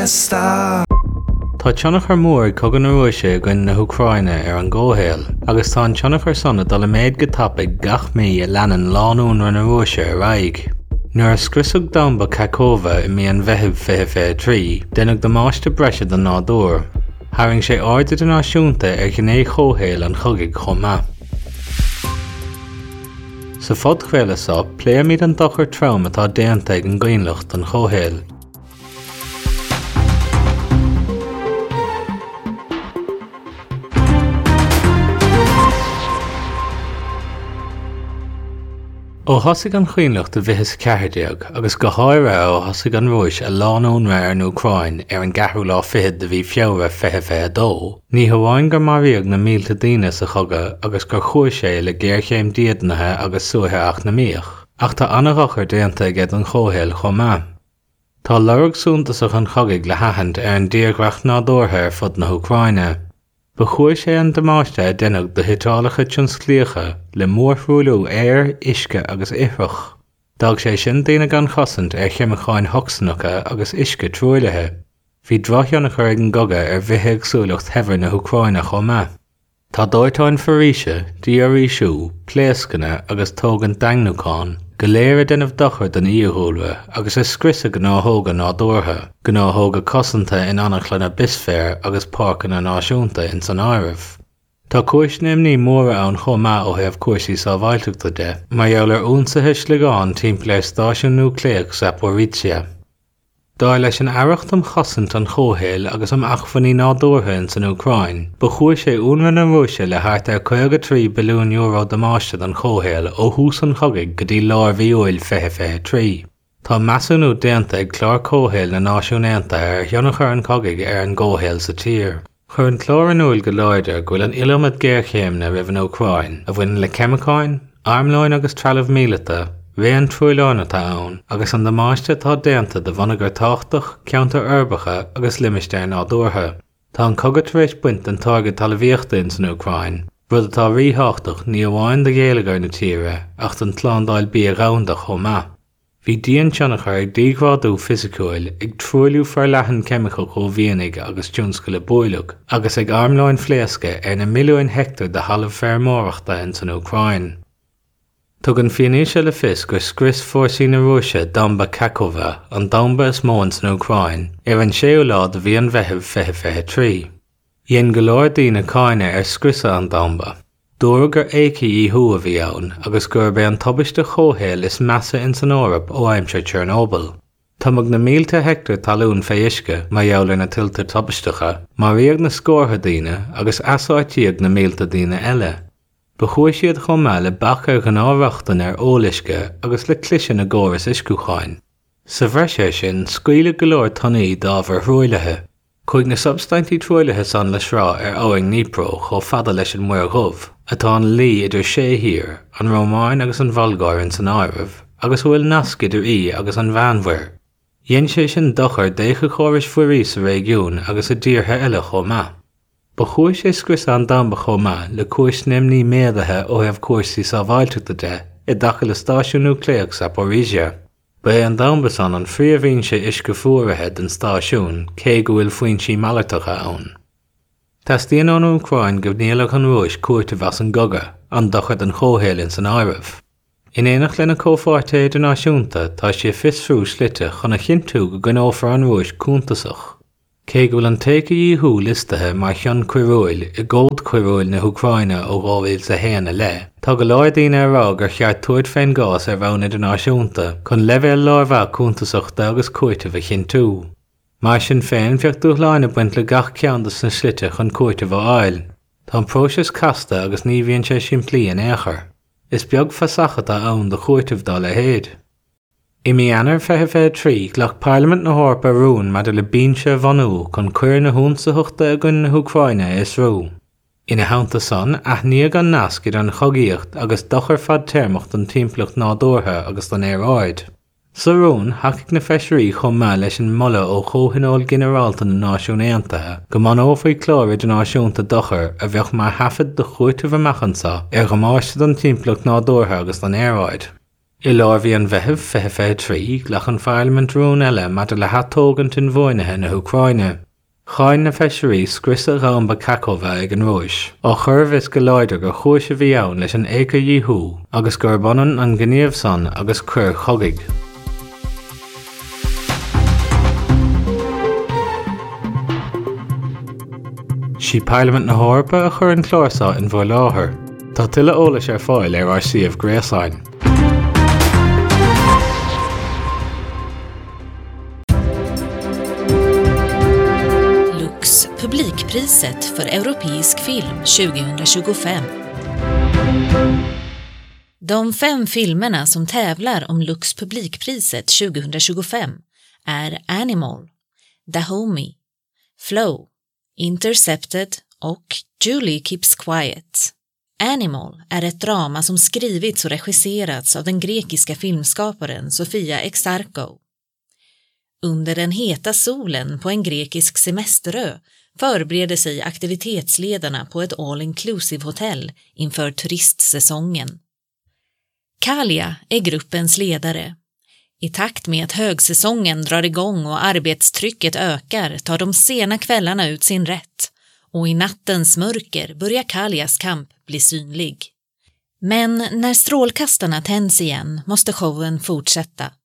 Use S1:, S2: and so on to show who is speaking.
S1: Tá teannach ar mór cogan na Rúise gon na Ucraine ar an ggóthail, agus tá an teannach ar sanna dul méid go tappaigh gach mí a leanan lánún ran na Rúise ar aghaidh. Nuair a scriosach Damba Kakova i mí an bheithib 2023, déanach damáiste breise den nádúr. Thairng sé airde den náisiúnta ar gné chóthail an chogaigh chomá. Sa fod chvéileasa, pléir míad an dochar traum atá déanta ag an gcaonlacht an chóthail. Ó thosaigh an chaonlacht a bhíthis ceithdeag agus go háire ó thosaigh an Rúis a lánún réir an Ucrain ar an gathú lá fihead de bhí feabhra 2022, ní hamháin gur maríoch na mílta daoine sa choga agus gur chuair sé le géirchéim díodnathe agus suaithe ach na míoch, ach tá anarachar déanta ag an chóthail chomá. Tá lorg súntasach an chogaigh le haithint ar an díogracht nádúrtha ar fud na Ucraine. Ba chuair sé an damáiste déanach do hitálacha tionsclíocha le mórthúlú air, isce agus iithreach. D'fhág sé sin daoine an chosint ar cheimicháin hoxanacha agus isce trúilethe. Bhí drotheannach ar an goga ar bhithe agsúlacht heimhar na Ucraine chomá. Tá dóirtáin faríise, díorísú, pléascanna agus tógan daingnúcháin, go léir denmh dochar den íothúla agus is scriosa go náthóga nádúrtha, go náthóga cosanta in annach lena bisféir agus páirc na náisiúnta in san áireamh. Tá cuais nimní móra ann chomá ó thaobh cuasaí sábhailteachta de, mar dheall únsathe sligáin timpeall ar stáisiún núicléach Zaporizhzhia. Dáir leis an aireacht am chosint an chóthail agus am achfaní nádúrtha in san Ucrain, ba chuair sé únmhan an Rúise le thart ar 53 billiún euro damáiste an chóthail ó thús an chogaigh go dtí lár bhíoil 2023. Tá measúnú déanta ag clár chóthail na náisiúnta ar theannachar an chogaigh ar an ggóthail sa tír. Chur an clár an uail go láidir go bhfuil an ileamad géirchéimne roimh an Ucrain a bhain le ceimiceáin, armláin agus trealamh míleata, bhé an trúileánata ann agus an damáiste tá déanta de bhana gur táchtach, ceantar orbacha agus limistéir nádúrtha. Tá an cogadh rééis buint an tágad talmhaíochta in san Ucrain, rud atá rítháchtach ní amháin de géalagar na tíre ach an tláándáil bí a ránda chomá. Bhí díon teannachar ag díghráadú fisiciúil ag trúilú fear leathan ceimiceál chomh bhíonaigh agus tiúnsca le buailug agus ag armláin phléasca ar na milliún hectar de halamh fearmóireachta in san Ucrain. Tugann fianaise le fios gur scrios fórsaí na Rúise Damba Kakova an Damba is mó in san Ucrain ar an 6 lá de bhí an bheithib 2023. Dhéann go leor daoine cáine ar scriosa an Damba. Dúradh gur éici íthú a bhí ann agus gur be an tobaiste chóthail is measa in san Eorp ó aimse Chernobyl. Támag na mílta hectar talún féisce má dheall na tiltar tobaisteacha, má riag na scórtha daoine agus asáitíag na mílta daoine eile. Ba chuair siad chomá le bachar gan áireachtain ar ólisce agus le clise na góras isciúcháin. Sa bhreise sin scaoileadh go leor tonaí dábhar thruailethe. Chuig na substaintí truailethe san le srá ar óing Dnipro cho fada leis an muir ghubh, atá an lí idir sé hir, an Rómáin agus an Volgáir in san áireamh, agus bhfuil nasc idir í agus an bheanmhair. Dhéann sé sin dochar décha chórais fuirí sa régiún agus a dtíortha eile chomá. Ba chuair sé scrios an Damba chomá le cuais nimní méadathe ó thaobh cuasaí sábhailteachta de i dtaca le stáisiún núicléach Zaporizhzhia. Ba an Damba san an phríomhíonn sé isce fuairithe den stáisiún cé go bhfuil faoin sí malaiteacha ann. Tastíonn an Ucrain go bhníoladh an Rúis cuairte bheas an goga an dochad an chóthail in san áireamh. In éanach lena cópháirte idirnáisiúnta tá sé fiosrú slite chuna chinntiú go gnófar an Rúis cúntasach. Cé go bhfuil an téca íthú listathe mar cheann cuireúil i ggód cuireúil na Ucraine ó 2021 le. Tá go leor daoine ará gur cheart tuairt féin gás ar bhann idirnáisiúnta chun leibhéal láimhe cúntasachta agus cuairte bheith chintú. Mar sin féin bheadh dúshláinne buint le gach ceantas na slite chun cuairte bheith áil. Tá an próiseas casta agus ní bhíonn sé simplí an éachair. Is beag fasachata ann de chuairteh dá le héad. I mí-eanar 2023 ghlach Parliament na Eorpa rún mar de le bínse bhanú chun cuir na húnsathachta a gunn na Ucraine is rú. Ina haanta san, aithníodh an nasc idir an chogaíocht agus dochar fad téirmeacht an timpeallacht nádúrtha agus an éaráid. Sa rún, hacaigh na feisirí chomá leis an moladh ó chóthainneoil ginearálta na náisiún Aontaithe go man ófaí clár idirnáisiúnta dochar a bheadh mar hafad de chuairte bheith mechansa ar go máiste an timpeallacht nádúrtha agus an éaráid. I lár bhí an bheitheh feithfé trí lech an fearlament rún eile mad le hatógant in bhoinethe na Ucraine. Cháin na feisirí scrisa ramba cacóbha ag an rois, ó churb is go leidir gur chuaise bhí ann leis an éca dhíthú agus gur banan an gníomh san agus cur chogaigh. Sí Parliament na Hórpa a chur an chlársa in bhur láthair. Tá tuile eolais ar fáil ar RCF Gréasáin.
S2: Lux publikpriset för europeisk film 2025. De 5 filmerna som tävlar om Lux publikpriset 2025 är Animal, The Homie, Flow, Intercepted och Julie Keeps Quiet. Animal är ett drama som skrivits och regisserats av den grekiska filmskaparen Sofia Exarchou. Under den heta solen på en grekisk semesterö förbereder sig aktivitetsledarna på ett all-inclusive hotell inför turistsäsongen. Kalia är gruppens ledare. I takt med att högsäsongen drar igång och arbetstrycket ökar tar de sena kvällarna ut sin rätt, och i nattens mörker börjar Kalias kamp bli synlig. Men när strålkastarna tänds igen måste showen fortsätta.